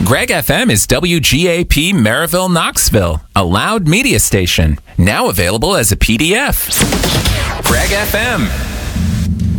Greg FM is WGAP Maryville, Knoxville, a loud media station, now available as a PDF. Greg FM.